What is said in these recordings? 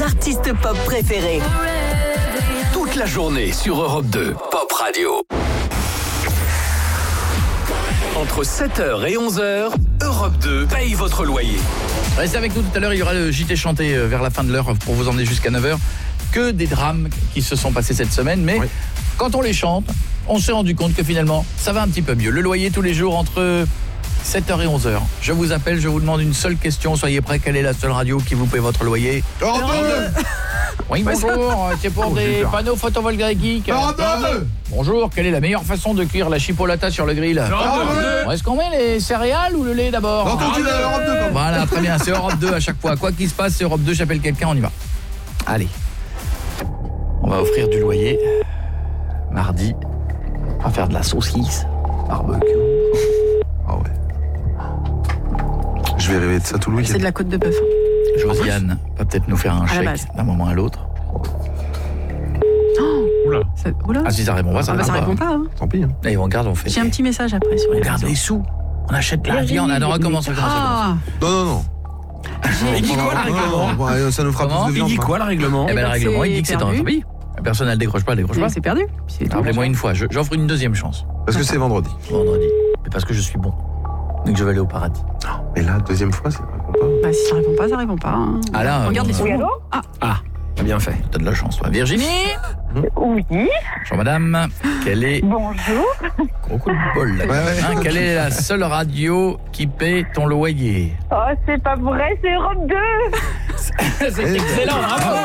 artistes pop préférés. Toute la journée sur Europe 2, Pop Radio. Entre 7h et 11h, Europe 2 paye votre loyer. Restez avec nous tout à l'heure, il y aura le JT chanté vers la fin de l'heure pour vous emmener jusqu'à 9h. Que des drames qui se sont passés cette semaine, mais quand on les chante, on s'est rendu compte que finalement, ça va un petit peu mieux. Le loyer tous les jours entre 7h et 11h. Je vous appelle, je vous demande une seule question. Soyez prêts, quelle est la seule radio qui vous paie votre loyer? Europe 2. Oui, bonjour, c'est pour des panneaux photovoltaïques. Europe 2. Bonjour, quelle est la meilleure façon de cuire la chipolata sur le grill? Bon, est-ce qu'on met les céréales ou le lait d'abord? Entendu, Europe 2. Voilà, très bien, c'est Europe 2 à chaque fois. Quoi qu'il se passe, c'est Europe 2, j'appelle quelqu'un, on y va. Allez. On va offrir du loyer. Mardi, on va faire de la saucisse, barbecue. Ah ouais. Je vais rêver de ça tout le week-end. C'est de la côte de bœuf. Josiane va peut-être nous faire un chèque d'un moment à l'autre. Oula. Ah si ça répond pas, ça répond pas. Hein. Tant pis. Hein. Allez, on regarde, on fait. J'ai un petit message après sur les On garde les sous. On achète la viande, on recommence. Non. Il dit quoi le règlement? Ça nous fera plus de viande. Il dit quoi le règlement? Eh ben le règlement, il dit que c'est en vie. La personne, elle décroche pas, C'est perdu. Rappelez-moi une fois, j'offre une deuxième chance. Parce que c'est vendredi. Mais parce que je suis bon. Donc je vais aller au paradis. Mais là, deuxième fois, ça répond pas. Bah si ça répond pas, ça répond pas. Hein. Ah là, regarde les sous. Oui, allô? T'as bien fait. T'as de la chance, toi. Virginie? Oui. Bonjour madame. Quelle est... Bonjour. Gros coup de bol là. Hein, quelle est la seule radio qui paie ton loyer? Oh, c'est pas vrai, c'est Europe 2. C'est excellent, bravo.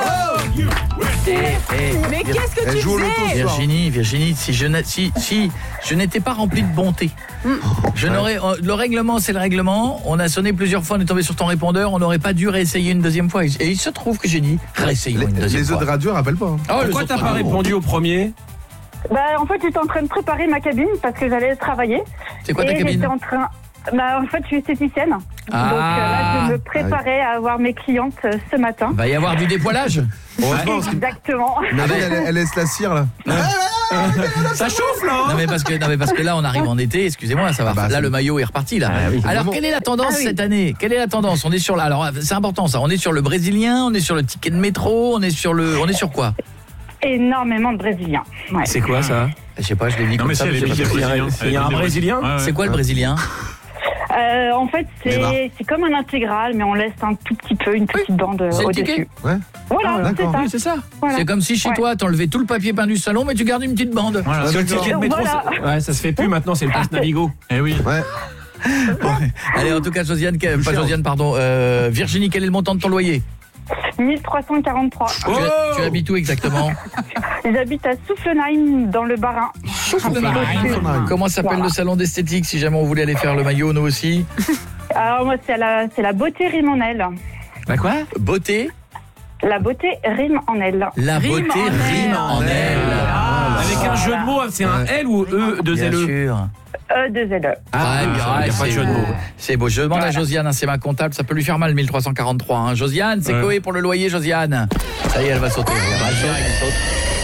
Mais qu'est-ce que tu faisais? Virginie, si je n'étais pas rempli de bonté, je n'aurais... Le règlement, c'est le règlement. On a sonné plusieurs fois, on est tombé sur ton répondeur. On n'aurait pas dû réessayer une deuxième fois. Et il se trouve que j'ai dit, réessayons une deuxième fois. Les autres radios rappellent pas. Hein. Pourquoi t'as pas répondu au premier? Bah, en fait, j'étais en train de préparer ma cabine parce que j'allais travailler. C'est quoi ta cabine? J'étais en train... Bah, en fait, je suis esthéticienne. Donc là, je me préparais à avoir mes clientes ce matin. Va y avoir du dépoilage? Exactement. Elle laisse la cire là. Ça chauffe là. Non mais parce que là on arrive en été, excusez-moi, ça va. Là le maillot est reparti là. Alors quelle est la tendance cette année? Quelle est la tendance? On est sur alors c'est important ça. On est sur le brésilien, on est sur le ticket de métro, on est sur quoi? Énormément de Brésiliens. Ouais. C'est quoi ça? Je sais pas, je l'ai dit comme ça. Il y a un brésilien. C'est quoi le brésilien? En fait, c'est comme un intégral, mais on laisse un tout petit peu, une petite bande au-dessus. Ouais. Voilà, c'est ça. Oui, c'est ça. Voilà. C'est comme si chez toi, t'enlevais tout le papier peint du salon, mais tu gardes une petite bande. Voilà. Sur le ticket de métro, ça se fait plus maintenant, c'est le pass Navigo. Eh oui. Ouais. Bon, allez, en tout cas, Virginie, quel est le montant de ton loyer? 1343. Tu habites où exactement? J'habite à Soufflenheim, dans le Bas-Rhin. Comment s'appelle le salon d'esthétique si jamais on voulait aller faire le maillot, nous aussi? Alors moi, c'est la beauté rime en elle. La quoi? Beauté? La beauté rime en elle. La beauté rime en elle. Avec un jeu de mots, c'est un L ou E, deux Bien LE? sûr. E2LE. Il n'y a pas de jeu de mots. C'est beau. Je demande à Josiane, c'est ma comptable, ça peut lui faire mal 1343. Hein. Josiane, c'est Coé pour le loyer, Josiane. Ça y est, elle va sauter. Elle saute.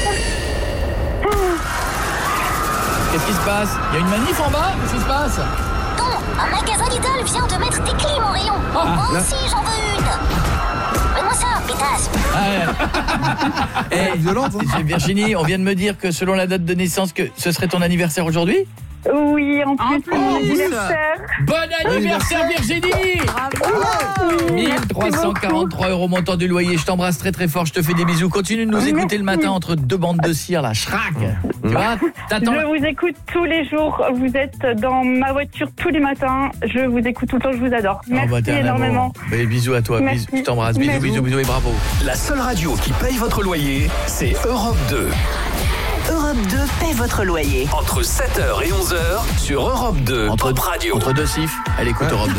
Qu'est-ce qui se passe? Il y a une manif en bas? Qu'est-ce qui se passe? Non, un magasin Lidl vient de mettre des clim en rayon. Moi aussi, j'en veux une. Mets-moi ça, pétasse. Violente. Virginie, on vient de me dire que selon la date de naissance, que ce serait ton anniversaire aujourd'hui? Oui, en plus, c'est mon anniversaire. Bon anniversaire Virginie. Bravo. 1343 € montant du loyer. Je t'embrasse très très fort, je te fais des bisous. Continue de nous écouter le matin entre deux bandes de cire là, schrac. Tu vois? Je vous écoute tous les jours. Vous êtes dans ma voiture tous les matins. Je vous écoute tout le temps, je vous adore. Merci énormément. Bisous à toi, bisous, je t'embrasse. Bisous et bravo. La seule radio qui paye votre loyer, c'est Europe 2. Europe 2 paie votre loyer. Entre 7h et 11h sur Europe 2, Pop Radio. Entre deux sifs, elle écoute Europe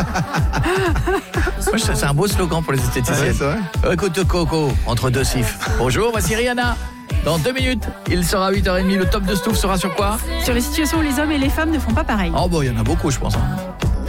2. C'est un beau slogan pour les esthéticiennes. C'est vrai. Écoute Coco, entre deux sifs. Bonjour, voici Rihanna. Dans 2 minutes, il sera 8h30. Le top de Stouff sera sur quoi? Sur les situations où les hommes et les femmes ne font pas pareil. Oh bon, il y en a beaucoup, je pense. Hein.